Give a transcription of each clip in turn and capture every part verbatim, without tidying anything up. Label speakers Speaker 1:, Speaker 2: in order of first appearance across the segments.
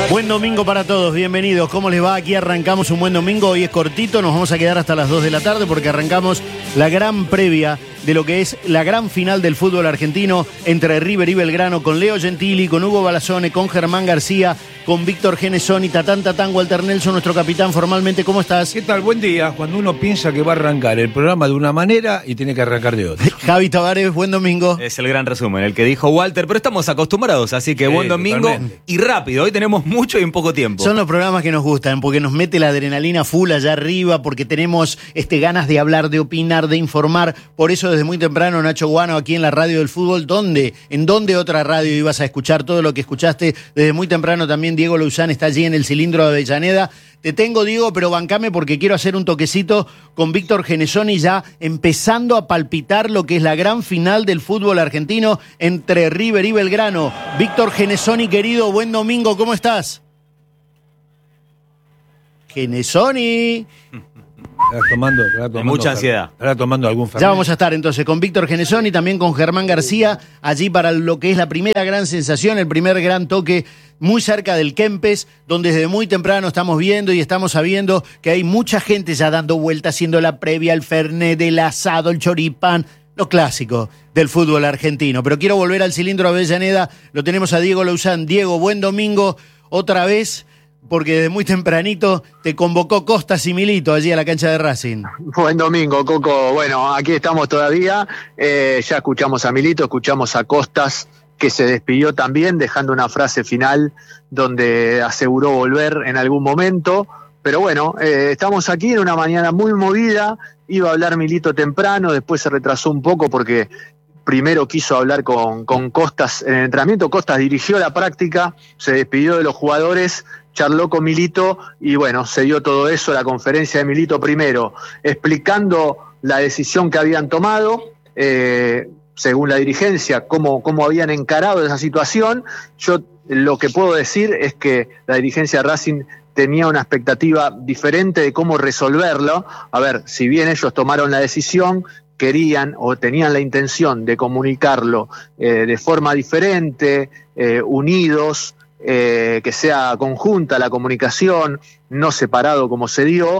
Speaker 1: Buen domingo para todos, bienvenidos. ¿Cómo les va? Aquí arrancamos un buen domingo, hoy es cortito, nos vamos a quedar hasta las dos de la tarde porque arrancamos la gran previa de lo que es la gran final del fútbol argentino entre River y Belgrano, con Leo Gentili, con Hugo Balazone, con Germán García, con Víctor Genesoni, Tatán Tatán, Walter Nelson, nuestro capitán formalmente. ¿Cómo estás?
Speaker 2: ¿Qué tal? Buen día. Cuando uno piensa que va a arrancar el programa de una manera y tiene que arrancar de otra.
Speaker 1: Javi Tavares, buen domingo.
Speaker 3: Es el gran resumen, el que dijo Walter, pero estamos acostumbrados, así que
Speaker 2: Sí,
Speaker 3: buen domingo
Speaker 2: totalmente.
Speaker 3: y rápido. Hoy tenemos mucho y en poco tiempo.
Speaker 1: Son los programas que nos gustan, porque nos mete la adrenalina full allá arriba, porque tenemos este, ganas de hablar, de opinar, de informar. Por eso desde muy temprano, Nacho Guano, aquí en la radio del fútbol, ¿dónde? ¿En dónde otra radio ibas a escuchar todo lo que escuchaste? Desde muy temprano también Diego Louzán está allí en el cilindro de Avellaneda. Te tengo, Diego, pero bancame porque quiero hacer un toquecito con Víctor Genesoni ya empezando a palpitar lo que es la gran final del fútbol argentino entre River y Belgrano. Víctor Genesoni, querido, buen domingo, ¿cómo estás? Genesoni.
Speaker 2: Estará tomando, estará tomando,
Speaker 3: Hay mucha ansiedad.
Speaker 2: Estará tomando algún fernet.
Speaker 1: Ya vamos a estar entonces con Víctor Genesoni, también con Germán García, allí para lo que es la primera gran sensación, el primer gran toque, muy cerca del Kempes, donde desde muy temprano estamos viendo y estamos sabiendo que hay mucha gente ya dando vueltas, haciendo la previa, el fernet, el asado, el choripán, lo clásico del fútbol argentino. Pero quiero volver al cilindro Avellaneda, lo tenemos a Diego Louzán. Diego, buen domingo, otra vez, porque desde muy tempranito te convocó Costas y Milito allí a la cancha de Racing.
Speaker 4: Buen domingo, Coco. Bueno, aquí estamos todavía. Eh, ya escuchamos a Milito, escuchamos a Costas, que se despidió también, dejando una frase final donde aseguró volver en algún momento. Pero bueno, eh, estamos aquí en una mañana muy movida. Iba a hablar Milito temprano, después se retrasó un poco porque primero quiso hablar con, con Costas en el entrenamiento. Costas dirigió la práctica, se despidió de los jugadores, charló con Milito y bueno, se dio todo eso, la conferencia de Milito primero, explicando la decisión que habían tomado, eh, según la dirigencia, cómo, cómo habían encarado esa situación. Yo lo que puedo decir es que la dirigencia de Racing tenía una expectativa diferente de cómo resolverlo. A ver, si bien ellos tomaron la decisión, querían o tenían la intención de comunicarlo eh, de forma diferente, eh, unidos, eh, que sea conjunta la comunicación, no separado como se dio.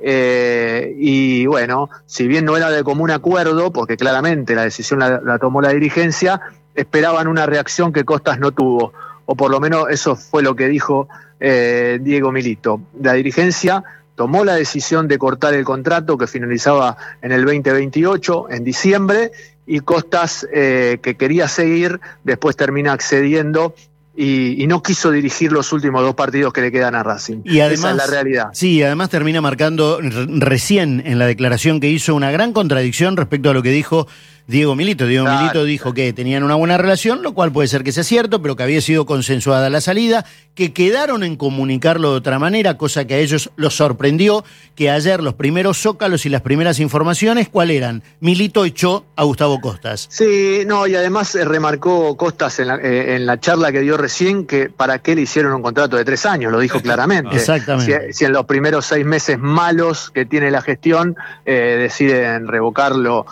Speaker 4: Eh, y bueno, si bien no era de común acuerdo, porque claramente la decisión la, la tomó la dirigencia, esperaban una reacción que Costas no tuvo, o por lo menos eso fue lo que dijo eh, Diego Milito. La dirigencia tomó la decisión de cortar el contrato que finalizaba en el veinte veintiocho, en diciembre, y Costas, eh, que quería seguir, después termina accediendo y, y no quiso dirigir los últimos dos partidos que le quedan a Racing.
Speaker 1: Y además,
Speaker 4: esa es la realidad.
Speaker 1: Sí, además termina marcando r- recién en la declaración que hizo una gran contradicción respecto a lo que dijo Diego Milito. Diego
Speaker 4: Claro.
Speaker 1: Milito dijo que tenían una buena relación, lo cual puede ser que sea cierto, pero que había sido consensuada la salida, que quedaron en comunicarlo de otra manera, cosa que a ellos los sorprendió, que ayer los primeros zócalos y las primeras informaciones, ¿cuál eran? Milito echó a Gustavo Costas.
Speaker 4: Sí, no, y además eh, remarcó Costas en la, eh, en la charla que dio recién que para qué le hicieron un contrato de tres años, lo dijo claramente.
Speaker 1: Exactamente.
Speaker 4: Si, si en los primeros seis meses malos que tiene la gestión eh, deciden revocarlo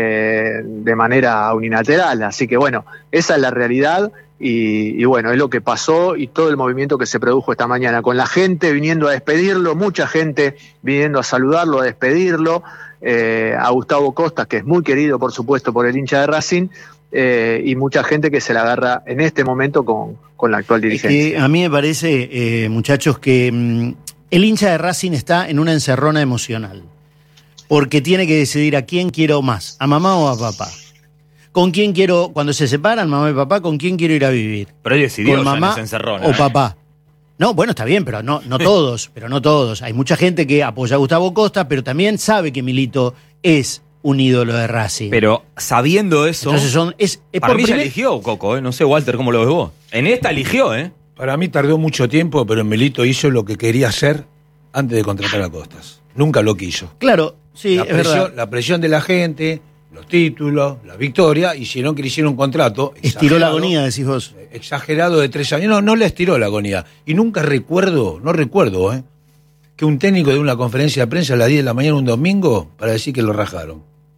Speaker 4: eh, de manera unilateral. Así que bueno, esa es la realidad y, y bueno, es lo que pasó y todo el movimiento que se produjo esta mañana, con la gente viniendo a despedirlo, mucha gente viniendo a saludarlo, a despedirlo, eh, a Gustavo Costas, que es muy querido por supuesto por el hincha de Racing, eh, y mucha gente que se la agarra en este momento con, con la actual
Speaker 1: Es
Speaker 4: dirigencia.
Speaker 1: que a mí me parece, eh, muchachos, que mm, el hincha de Racing está en una encerrona emocional. Porque tiene que decidir a quién quiero más, a mamá o a papá. ¿Con quién quiero, cuando se separan, mamá y papá, con quién quiero ir a vivir?
Speaker 3: Pero él decidió
Speaker 1: ¿Con
Speaker 3: ya
Speaker 1: mamá
Speaker 3: en esa encerrona,
Speaker 1: o
Speaker 3: ¿eh?
Speaker 1: papá? No, bueno, está bien, pero no, no todos, pero no todos. Hay mucha gente que apoya a Gustavo Costa, pero también sabe que Milito es un ídolo de Racing.
Speaker 3: Pero sabiendo eso,
Speaker 1: Entonces son, es, es
Speaker 3: para
Speaker 1: por
Speaker 3: mí ya
Speaker 1: primer-
Speaker 3: eligió Coco, ¿eh? No sé, Walter, ¿cómo lo ves vos? En esta eligió, ¿eh?
Speaker 2: Para mí tardó mucho tiempo, pero Milito hizo lo que quería hacer antes de contratar a Costas. Nunca lo quiso.
Speaker 1: Claro, sí,
Speaker 2: la,
Speaker 1: es
Speaker 2: presión,
Speaker 1: verdad.
Speaker 2: la presión de la gente, los títulos, la victoria, hicieron que le hicieron un contrato.
Speaker 1: Estiró la
Speaker 2: exagerado,
Speaker 1: agonía, decís vos.
Speaker 2: Exagerado de tres años. No, no le estiró la agonía. Y nunca recuerdo, no recuerdo, ¿eh? que un técnico de una conferencia de prensa a las diez de la mañana un domingo para decir que lo rajaron.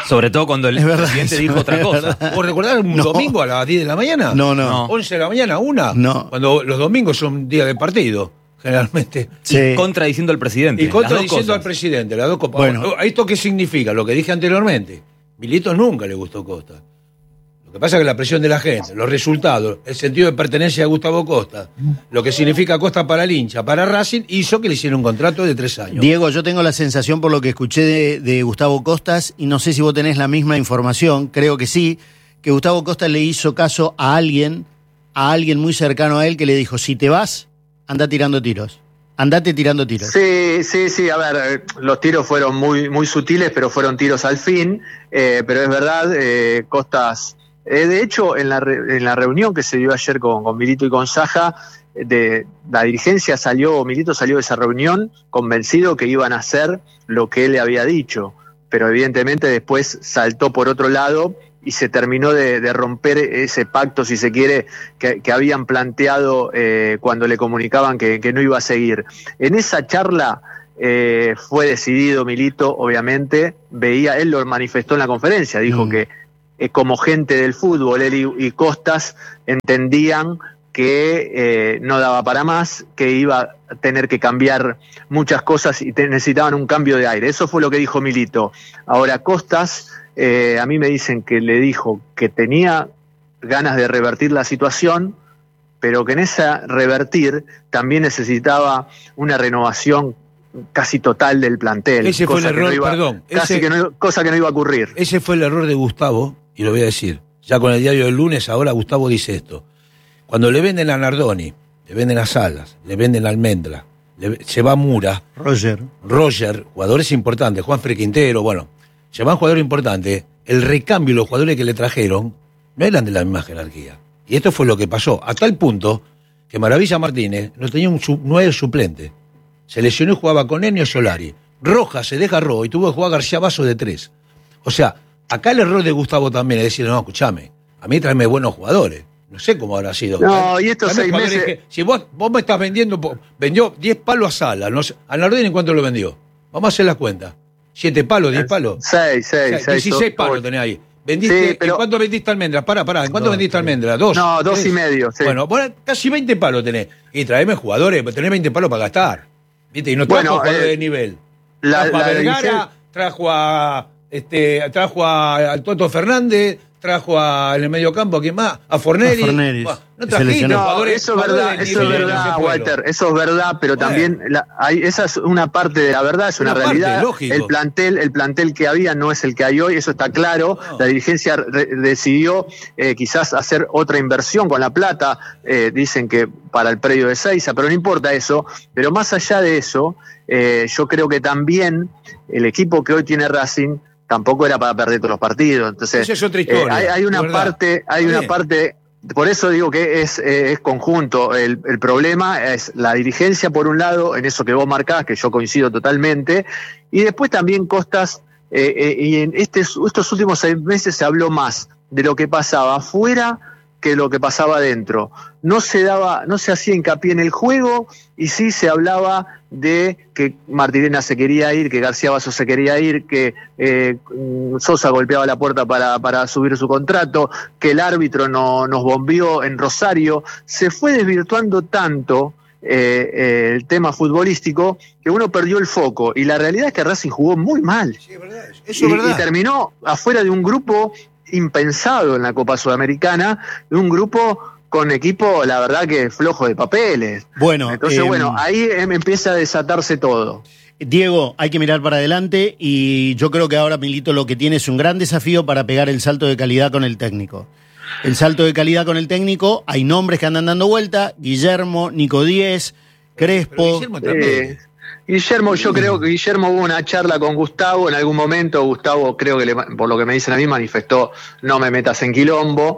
Speaker 3: Sobre todo cuando el
Speaker 1: Es verdad,
Speaker 3: presidente
Speaker 1: eso
Speaker 3: dijo
Speaker 1: es
Speaker 3: otra cosa.
Speaker 1: verdad.
Speaker 2: ¿Vos recordás un
Speaker 1: No.
Speaker 2: domingo a las diez de la mañana?
Speaker 1: No, no.
Speaker 3: No.
Speaker 2: once de la mañana, una.
Speaker 1: No.
Speaker 2: Cuando los domingos son días de partido, generalmente.
Speaker 1: Sí.
Speaker 3: Contradiciendo al presidente.
Speaker 2: Y
Speaker 3: las dos
Speaker 2: contradiciendo al
Speaker 3: cosas.
Speaker 2: presidente, las dos copas.
Speaker 1: Bueno.
Speaker 2: Bueno, ¿esto qué significa? Lo que dije anteriormente. Milito nunca le gustó Costa. Lo que pasa es que la presión de la gente, los resultados, el sentido de pertenencia a Gustavo Costa, lo que significa Costa para el hincha, para Racing, hizo que le hiciera un contrato de tres años.
Speaker 1: Diego, yo tengo la sensación por lo que escuché de, de Gustavo Costas, y no sé si vos tenés la misma información, creo que sí, que Gustavo Costas le hizo caso a alguien, a alguien muy cercano a él, que le dijo, si te vas, anda tirando tiros. Andate tirando tiros.
Speaker 4: Sí, sí, sí, a ver, los tiros fueron muy, muy sutiles, pero fueron tiros al fin, eh, pero es verdad, eh, Costas, eh, de hecho, en la, re, en la reunión que se dio ayer con, con Milito y con Saja, de, la dirigencia salió, Milito salió de esa reunión convencido que iban a hacer lo que él le había dicho, pero evidentemente después saltó por otro lado y se terminó de, de romper ese pacto, si se quiere, que, que habían planteado eh, cuando le comunicaban que, que no iba a seguir. En esa charla eh, fue decidido Milito, obviamente, veía, él lo manifestó en la conferencia, dijo mm. que eh, como gente del fútbol, él y, y Costas entendían que eh, no daba para más, que iba a tener que cambiar muchas cosas y te, necesitaban un cambio de aire. Eso fue lo que dijo Milito. Ahora, Costas... Eh, a mí me dicen que le dijo que tenía ganas de revertir la situación, pero que en esa revertir también necesitaba una renovación casi total del plantel.
Speaker 2: Ese fue el error,
Speaker 4: no iba,
Speaker 2: perdón.
Speaker 4: Casi
Speaker 2: ese,
Speaker 4: que no, cosa que no iba a ocurrir.
Speaker 2: Ese fue el error de Gustavo, y lo voy a decir. Ya con el diario del lunes, ahora Gustavo dice esto. Cuando le venden a Nardoni, le venden a Salas, le venden a Almendra, le, se va Mura,
Speaker 1: Roger.
Speaker 2: Roger, jugadores importantes, Juan Quintero, bueno... Se van jugadores importantes, el recambio y los jugadores que le trajeron no eran de la misma jerarquía. Y esto fue lo que pasó, a tal punto que Maravilla Martínez no tenía un sub, no era suplente. Se lesionó y jugaba con Ennio Solari. Rojas se desgarró y tuvo que jugar García Basso de tres. O sea, acá el error de Gustavo también es decir, no, escúchame, a mí tráeme buenos jugadores. No sé cómo habrá sido.
Speaker 4: No, y estos seis meses...
Speaker 2: Que, si vos, vos me estás vendiendo, vendió diez palos a Sala, no sé, a Nardoni, ¿en cuánto lo vendió? Vamos a hacer las cuentas. ¿Siete palos, diez palos?
Speaker 4: Seis, seis, seis.
Speaker 2: dieciséis palos tenés ahí. ¿Vendiste,
Speaker 4: sí, pero...
Speaker 2: ¿En cuánto vendiste almendras? Pará, pará, ¿en cuánto no, vendiste almendras? ¿Dos?
Speaker 4: No, dos
Speaker 2: ¿tres?
Speaker 4: y medio, sí.
Speaker 2: Bueno, bueno, casi veinte palos tenés. Y traeme jugadores, tenés veinte palos para gastar. ¿Viste? Y no trajo bueno, jugadores eh, de nivel.
Speaker 4: La,
Speaker 2: trajo
Speaker 4: la
Speaker 2: a Vergara,
Speaker 4: edición...
Speaker 2: trajo a este, trajo a, al Toto Fernández, trajo a, en el medio campo, ¿a quién más? A Fornelli.
Speaker 1: A Fornelli.
Speaker 2: Bueno, no trajiste
Speaker 4: no,
Speaker 2: jugadores.
Speaker 4: Eso es verdad, eso es verdad, Walter, eso es verdad, pero bueno. también la, hay, esa es una parte de la verdad, es una, una realidad. Parte, el plantel, el plantel que había no es el que hay hoy, eso está claro. No. La dirigencia re, decidió eh, quizás hacer otra inversión con la plata, eh, dicen que para el predio de Seiza, pero no importa eso. Pero más allá de eso, eh, yo creo que también el equipo que hoy tiene Racing tampoco era para perder todos los partidos. Entonces,
Speaker 2: esa es otra historia.
Speaker 4: Eh, hay, hay una parte, hay una parte. Por eso digo que es, eh, es conjunto. El, el problema es la dirigencia, por un lado, en eso que vos marcás, que yo coincido totalmente, y después también Costas, eh, eh, y en este, estos últimos seis meses se habló más de lo que pasaba afuera que lo que pasaba adentro. No se daba, no se hacía hincapié en el juego, y sí se hablaba de que Martirena se quería ir, que García Basso se quería ir, que eh, Sosa golpeaba la puerta para, para subir su contrato, que el árbitro no, nos bombeó en Rosario. Se fue desvirtuando tanto eh, eh, el tema futbolístico que uno perdió el foco, y la realidad es que Racing jugó muy mal.
Speaker 2: Sí, es verdad. Eso
Speaker 4: y,
Speaker 2: es verdad.
Speaker 4: Y terminó afuera de un grupo impensado en la Copa Sudamericana, de un grupo con equipo, la verdad que flojo de papeles.
Speaker 1: Bueno,
Speaker 4: entonces, eh, bueno, ahí empieza a desatarse todo.
Speaker 1: Diego, hay que mirar para adelante, y yo creo que ahora Milito lo que tiene es un gran desafío para pegar el salto de calidad con el técnico. El salto de calidad con el técnico, hay nombres que andan dando vuelta: Guillermo, Nico Díez, Crespo.
Speaker 2: Guillermo también.
Speaker 4: Eh, Guillermo, yo creo que Guillermo hubo una charla con Gustavo en algún momento. Gustavo, creo que le, por lo que me dicen a mí, manifestó: no me metas en quilombo,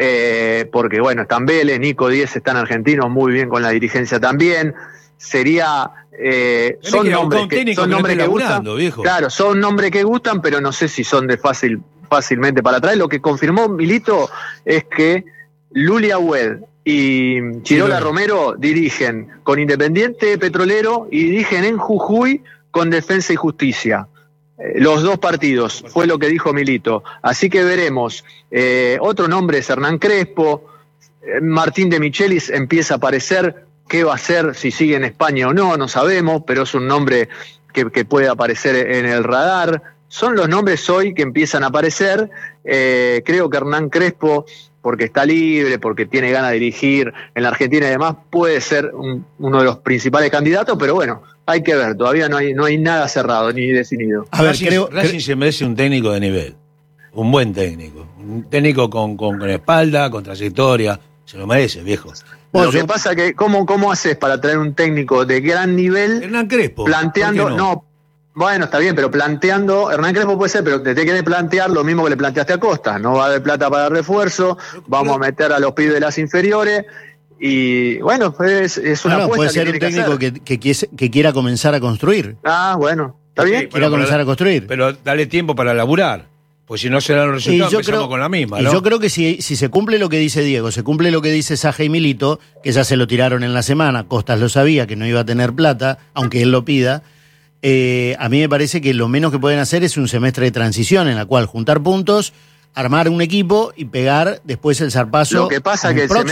Speaker 4: eh, porque bueno, están Vélez, Nico Díez están argentinos, muy bien con la dirigencia también. Sería eh, son
Speaker 2: que
Speaker 4: nombres que, son
Speaker 2: que,
Speaker 4: nombres
Speaker 2: no
Speaker 4: que gustan,
Speaker 2: viejo.
Speaker 4: Claro, son nombres que gustan, pero no sé si son de fácil fácilmente para traer. Lo que confirmó Milito es que Luli Agüed y Chirola sí, Romero dirigen con Independiente Petrolero y dirigen en Jujuy con Defensa y Justicia. eh, los dos partidos, fue lo que dijo Milito. Así que veremos. Eh, otro nombre es Hernán Crespo. Eh, Martín de Michelis empieza a aparecer. ¿Qué va a hacer? Si sigue en España o no, no sabemos, pero es un nombre que, que puede aparecer en el radar. Son los nombres hoy que empiezan a aparecer. Eh, creo que Hernán Crespo, porque está libre, porque tiene ganas de dirigir en la Argentina y demás, puede ser un, uno de los principales candidatos, pero bueno, hay que ver, todavía no hay, no hay nada cerrado ni definido.
Speaker 2: A ver, Racing, creo, Racing se merece un técnico de nivel, un buen técnico, un técnico con, con, con espalda, con trayectoria, se lo merece, viejo.
Speaker 4: Lo que pasa que, ¿cómo, cómo haces para traer un técnico de gran nivel?
Speaker 2: Hernán Crespo.
Speaker 4: Planteando,
Speaker 2: no?
Speaker 4: no, bueno, está bien, pero planteando, Hernán Crespo puede ser, pero te tiene que plantear lo mismo que le planteaste a Costa. No va a haber plata para refuerzo, vamos a meter a los pibes de las inferiores. Y bueno, es, es una
Speaker 1: no, no,
Speaker 4: apuesta
Speaker 1: puede ser
Speaker 4: que
Speaker 1: un
Speaker 4: tiene
Speaker 1: técnico
Speaker 4: que,
Speaker 1: que, que, que quiera comenzar a construir.
Speaker 4: Ah, bueno, está
Speaker 2: sí,
Speaker 4: bien.
Speaker 2: bueno,
Speaker 1: quiera comenzar
Speaker 2: pero,
Speaker 1: a construir.
Speaker 2: Pero dale tiempo para laburar. Pues si no se dan los resultados, empezamos creo, con la misma, ¿no?
Speaker 1: Y yo creo que si, si se cumple lo que dice Diego, se cumple lo que dice Saja y Milito, que ya se lo tiraron en la semana, Costas lo sabía, que no iba a tener plata, aunque él lo pida, eh, a mí me parece que lo menos que pueden hacer es un semestre de transición en la cual juntar puntos, armar un equipo y pegar después el zarpazo.
Speaker 4: Lo que pasa
Speaker 1: en
Speaker 4: que
Speaker 1: el
Speaker 4: el
Speaker 1: próximo